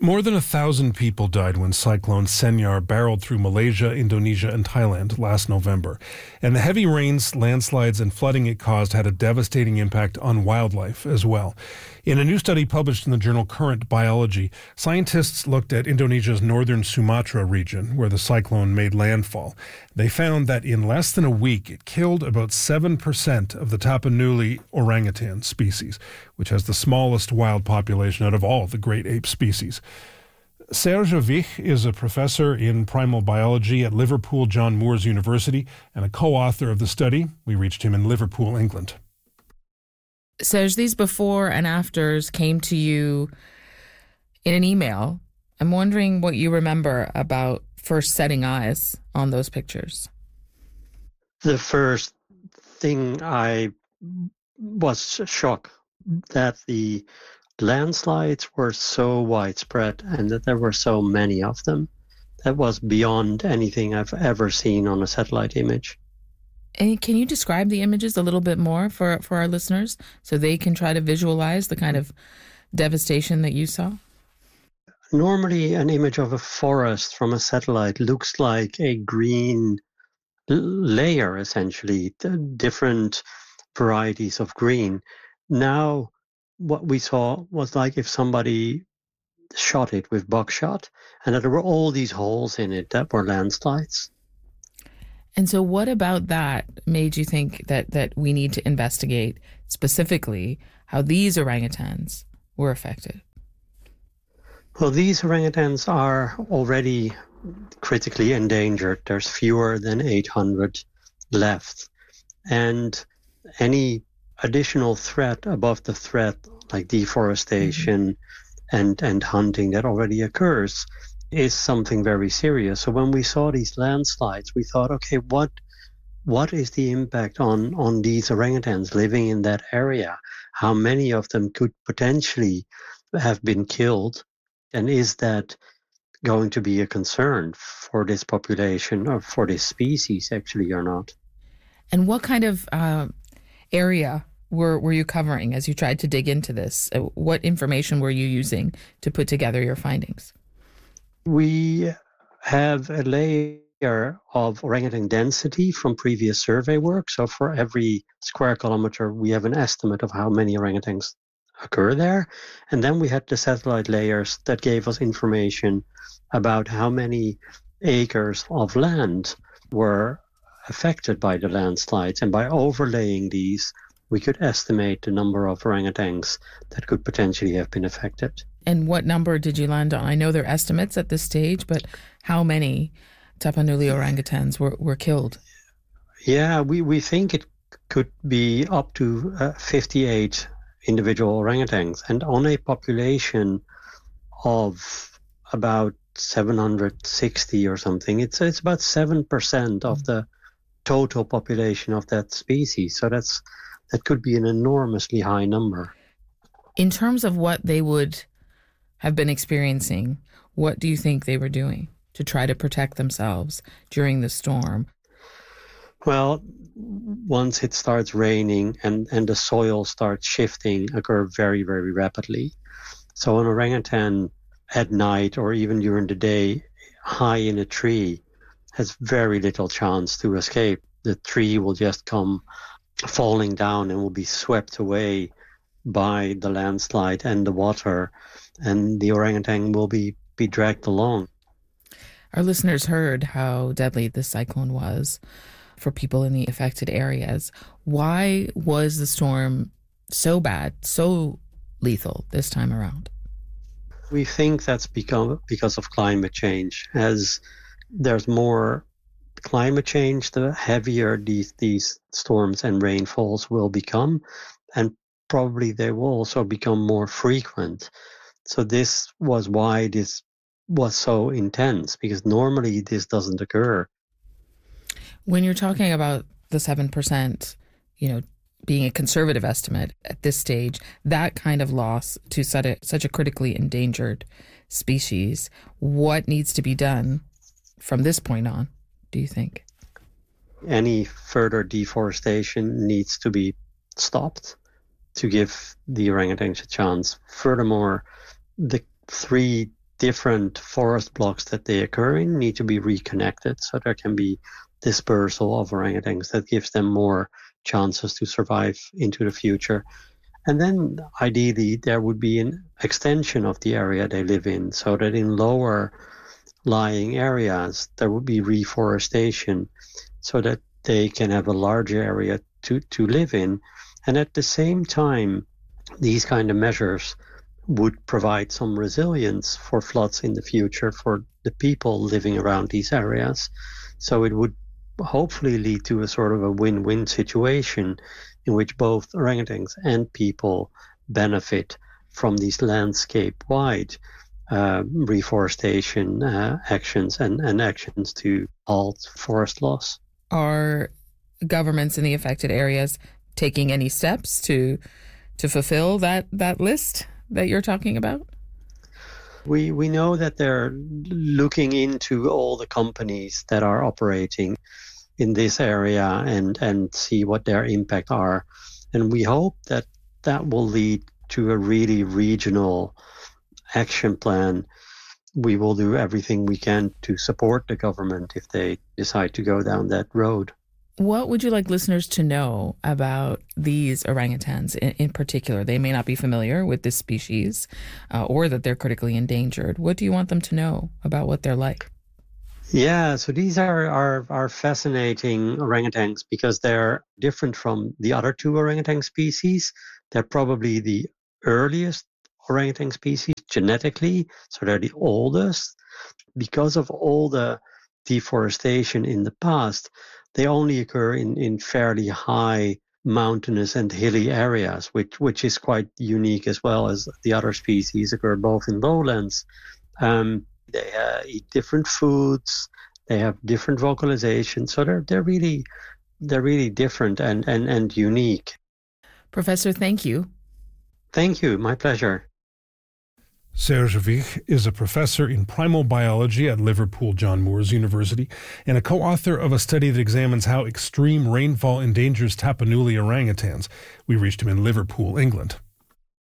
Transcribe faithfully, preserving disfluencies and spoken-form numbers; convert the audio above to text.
More than a thousand people died when Cyclone Senyar barreled through Malaysia, Indonesia, and Thailand last November. And the heavy rains, landslides, and flooding it caused had a devastating impact on wildlife as well. In a new study published in the journal Current Biology, scientists looked at Indonesia's northern Sumatra region, where the cyclone made landfall. They found that in less than a week, it killed about seven percent of the Tapanuli orangutan species, which has the smallest wild population out of all the great ape species. Serge Vich is a professor in primal biology at Liverpool John Moores University and a co-author of the study. We reached him in Liverpool, England. Serge, these before and afters came to you in an email. I'm wondering what you remember about first setting eyes on those pictures. The first thing I was shocked that the landslides were so widespread and that there were so many of them. That was beyond anything I've ever seen on a satellite image. And can you describe the images a little bit more for, for our listeners so they can try to visualize the kind of devastation that you saw? Normally, an image of a forest from a satellite looks like a green layer, essentially, different varieties of green. Now, what we saw was like if somebody shot it with buckshot, and that there were all these holes in it that were landslides. And so what about that made you think that, that we need to investigate specifically how these orangutans were affected? Well, these orangutans are already critically endangered. There's fewer than eight hundred left. And any additional threat above the threat, like deforestation mm-hmm. and, and hunting that already occurs, is something very serious. So when we saw these landslides, we thought, okay, what what is the impact on, on these orangutans living in that area? How many of them could potentially have been killed? And is that going to be a concern for this population or for this species actually or not? And what kind of uh, area were, were you covering as you tried to dig into this? What information were you using to put together your findings? We have a layer of orangutan density from previous survey work. So for every square kilometer, we have an estimate of how many orangutans occur there. And then we had the satellite layers that gave us information about how many acres of land were affected by the landslides. And by overlaying these, we could estimate the number of orangutans that could potentially have been affected. And what number did you land on? I know they're estimates at this stage, but how many Tapanuli orangutans were, were killed? Yeah, we, we think it could be up to uh, fifty-eight individual orangutans. And on a population of about seven hundred sixty or something, it's, it's about seven percent of the total population of that species. So that's that could be an enormously high number. In terms of what they would have been experiencing, what do you think they were doing to try to protect themselves during the storm? Well, once it starts raining and, and the soil starts shifting, occur very, very rapidly. So an orangutan at night or even during the day, high in a tree, has very little chance to escape. The tree will just come falling down and will be swept away by the landslide and the water, and the orangutan will be, be dragged along. Our listeners heard how deadly this cyclone was for people in the affected areas. Why was the storm so bad, so lethal this time around? We think that's become because of climate change. As there's more climate change, the heavier these, these storms and rainfalls will become, and probably they will also become more frequent. So this was why this was so intense, because normally this doesn't occur. When you're talking about the seven percent, you know, being a conservative estimate at this stage, that kind of loss to such a, such a critically endangered species, what needs to be done from this point on, do you think? Any further deforestation needs to be stopped to give the orangutans a chance. Furthermore, the three different forest blocks that they occur in need to be reconnected, so there can be dispersal of orangutans that gives them more chances to survive into the future. And then ideally there would be an extension of the area they live in, so that in lower lying areas there would be reforestation so that they can have a larger area to, to live in. And at the same time, these kind of measures would provide some resilience for floods in the future for the people living around these areas. So it would hopefully lead to a sort of a win-win situation in which both orangutans and people benefit from these landscape-wide uh, reforestation uh, actions and, and actions to halt forest loss. Are governments in the affected areas taking any steps to to fulfill that, that list that you're talking about? We we know that they're looking into all the companies that are operating in this area and, and see what their impact are. And we hope that that will lead to a really regional action plan. We will do everything we can to support the government if they decide to go down that road. What would you like listeners to know about these orangutans in, in particular? They may not be familiar with this species uh, or that they're critically endangered. What do you want them to know about what they're like? Yeah, so these are, are, are fascinating orangutans because they're different from the other two orangutan species. They're probably the earliest orangutan species genetically, so they're the oldest. Because of all the deforestation in the past, they only occur in, in fairly high mountainous and hilly areas, which, which is quite unique, as well as the other species occur both in lowlands. Um, they uh, eat different foods, they have different vocalizations, so they're they're really they're really different and, and, and unique. Professor, thank you. Thank you, my pleasure. Serge Vich is a professor in primal biology at Liverpool John Moores University and a co-author of a study that examines how extreme rainfall endangers Tapanuli orangutans. We reached him in Liverpool, England.